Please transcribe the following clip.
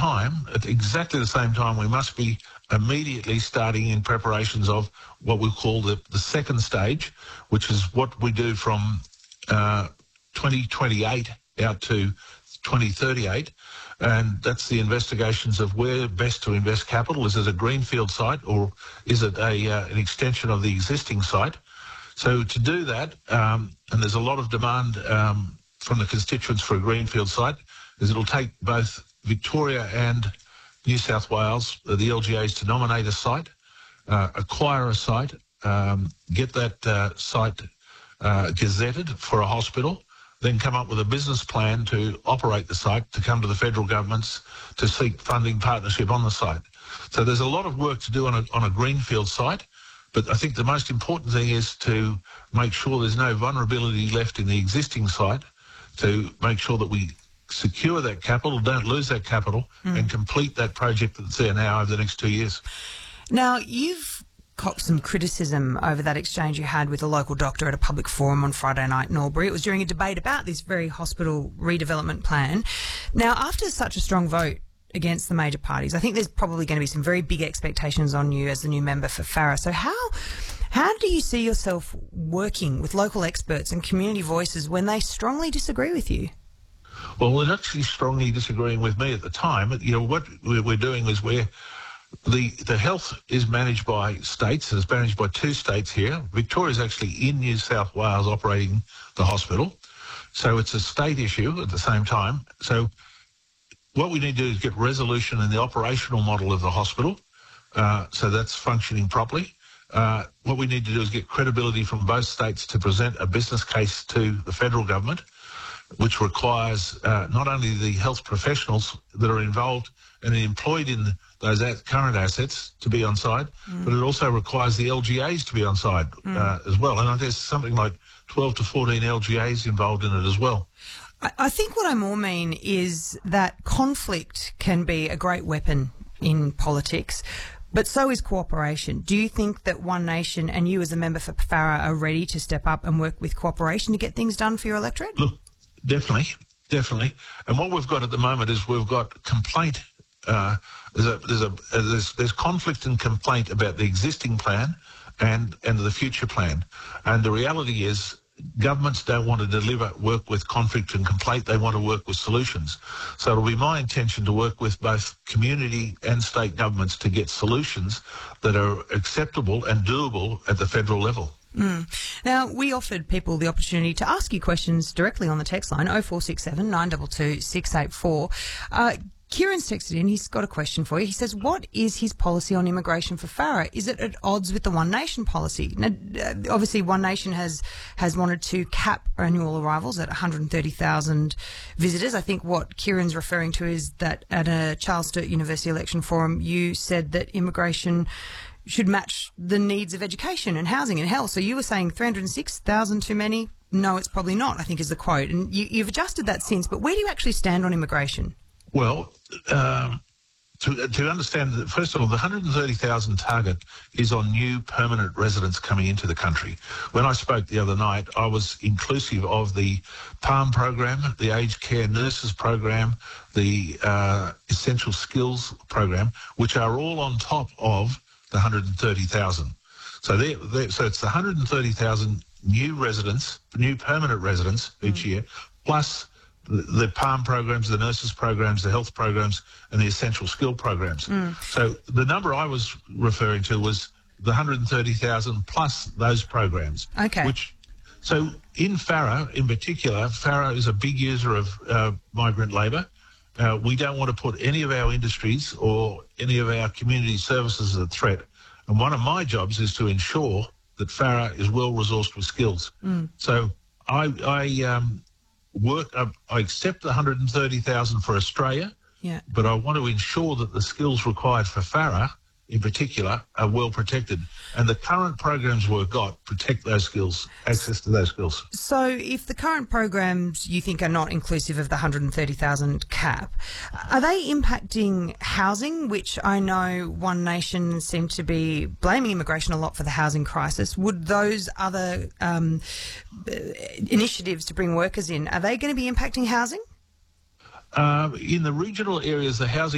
time, at exactly the same time, we must be immediately starting in preparations of what we call the second stage, which is what we do from 2028 out to 2038. And that's the investigations of where best to invest capital. Is it a greenfield site or is it an extension of the existing site? So to do that, and there's a lot of demand from the constituents for a greenfield site, is it'll take both Victoria and New South Wales, the LGAs, to nominate a site, acquire a site, get that site gazetted for a hospital, then come up with a business plan to operate the site, to come to the federal governments to seek funding partnership on the site. So there's a lot of work to do on a greenfield site, but I think the most important thing is to make sure there's no vulnerability left in the existing site, to make sure that we secure that capital, don't lose that capital, and complete that project that's there now over the next 2 years. Now, you've copped some criticism over that exchange you had with a local doctor at a public forum on Friday night in Albury. It was during a debate about this very hospital redevelopment plan. Now, after such a strong vote against the major parties, I think there's probably going to be some very big expectations on you as the new member for Farrer. So how do you see yourself working with local experts and community voices when they strongly disagree with you? Well, they're actually strongly disagreeing with me at the time. You know, what we're doing is the health is managed by states. It's managed by 2 states here. Victoria's actually in New South Wales operating the hospital. So it's a state issue at the same time. So what we need to do is get resolution in the operational model of the hospital. So that's functioning properly. What we need to do is get credibility from both states to present a business case to the federal government, which requires not only the health professionals that are involved and employed in those current assets to be on side, but it also requires the LGAs to be on side as well. And there's something like 12 to 14 LGAs involved in it as well. I think what I more mean is that conflict can be a great weapon in politics, but so is cooperation. Do you think that One Nation and you as a member for Farrer are ready to step up and work with cooperation to get things done for your electorate? Look, definitely. And what we've got at the moment is we've got complaint. There's conflict and complaint about the existing plan and the future plan. And the reality is governments don't want to deliver work with conflict and complaint. They want to work with solutions. So it'll be my intention to work with both community and state governments to get solutions that are acceptable and doable at the federal level. Now, we offered people the opportunity to ask you questions directly on the text line, 0467 922 684. Kieran's texted in. He's got a question for you. He says, what is his policy on immigration for Farrer? Is it at odds with the One Nation policy? Now, obviously, One Nation has wanted to cap annual arrivals at 130,000 visitors. I think what Kieran's referring to is that at a Charles Sturt University election forum, you said that immigration should match the needs of education and housing and health. So you were saying 306,000 too many? No, it's probably not, I think is the quote. And you've adjusted that since. But where do you actually stand on immigration? Well, to understand that, first of all, the 130,000 target is on new permanent residents coming into the country. When I spoke the other night, I was inclusive of the PALM program, the aged care nurses program, the essential skills program, which are all on top of the 130,000. So so it's the 130,000 new residents, new permanent residents each year, plus the PALM programs, the nurses programs, the health programs, and the essential skill programs. So the number I was referring to was the 130,000 plus those programs. Okay. So in Farrer, in particular, Farrer is a big user of migrant labour. We don't want to put any of our industries or any of our community services at threat. And one of my jobs is to ensure that Farrer is well-resourced with skills. So I accept the 130,000 for Australia, but I want to ensure that the skills required for Farrer, in particular, are well protected. And the current programs we've got protect those skills, access to those skills. So if the current programs you think are not inclusive of the 130,000 cap, are they impacting housing, which I know One Nation seem to be blaming immigration a lot for the housing crisis? Would those other initiatives to bring workers in, are they going to be impacting housing? In the regional areas, the housing